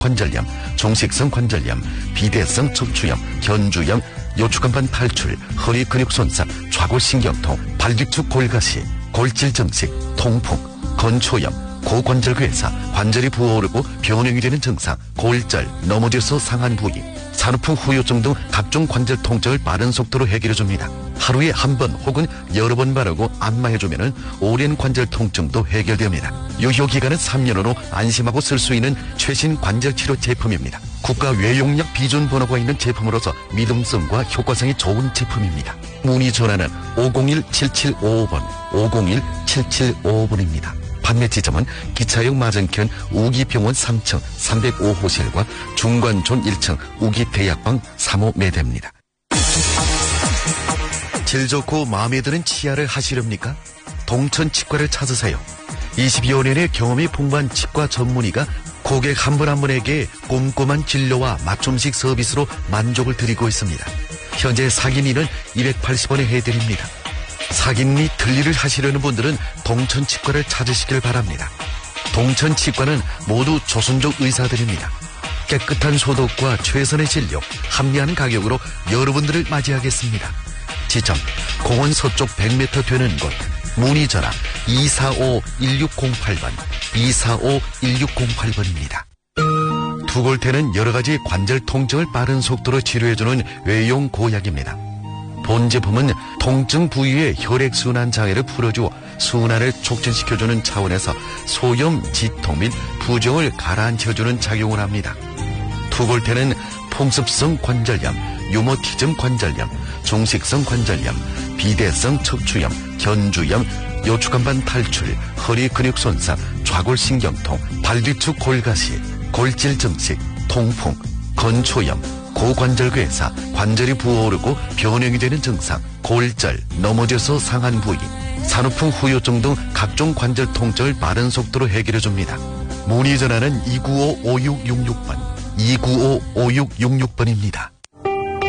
관절염, 종식성 관절염, 비대성 척추염, 견주염, 요추간판 탈출, 허리 근육 손상, 좌골신경통, 발뒤축 골가시, 골질 증식, 통풍, 건초염, 고관절괴사, 관절이 부어오르고 변형이 되는 증상, 골절, 넘어져서 상한 부위, 산후풍 후유증 등 각종 관절 통증을 빠른 속도로 해결해줍니다. 하루에 한 번 혹은 여러 번 바르고 안마해주면 오랜 관절 통증도 해결됩니다. 유효기간은 3년으로 안심하고 쓸 수 있는 최신 관절치료 제품입니다. 국가 외용약 비준 번호가 있는 제품으로서 믿음성과 효과성이 좋은 제품입니다. 문의 전화는 501-7755번, 501-7755번입니다. 판매 지점은 기차역 맞은편 우기병원 3층 305호실과 중관촌 1층 우기대약방 3호 매대입니다. 질 좋고 마음에 드는 치아를 하시렵니까? 동천치과를 찾으세요. 20여 년의 경험이 풍부한 치과 전문의가 고객 한 분 한 분에게 꼼꼼한 진료와 맞춤식 서비스로 만족을 드리고 있습니다. 현재 사기니는 280원에 해드립니다. 사기니 들리를 하시려는 분들은 동천치과를 찾으시길 바랍니다. 동천치과는 모두 조선족 의사들입니다. 깨끗한 소독과 최선의 진료, 합리한 가격으로 여러분들을 맞이하겠습니다. 지점, 공원 서쪽 100m 되는 곳, 문의 전화 245-1608번, 245-1608번입니다. 투골태는 여러가지 관절 통증을 빠른 속도로 치료해주는 외용 고약입니다. 본 제품은 통증 부위의 혈액순환 장애를 풀어주어 순환을 촉진시켜주는 차원에서 소염, 지통 및 부종을 가라앉혀주는 작용을 합니다. 투골태는 풍습성 관절염, 유모티즘 관절염, 종식성 관절염, 비대성 척추염, 견주염, 요추간판 탈출, 허리 근육 손상, 좌골신경통, 발뒤축 골가시, 골질 증식, 통풍, 건초염, 고관절괴사, 관절이 부어오르고 변형이 되는 증상, 골절, 넘어져서 상한 부위, 산후풍 후유증 등 각종 관절 통증을 빠른 속도로 해결해줍니다. 문의 전화는 295-5666번, 295-5666번입니다.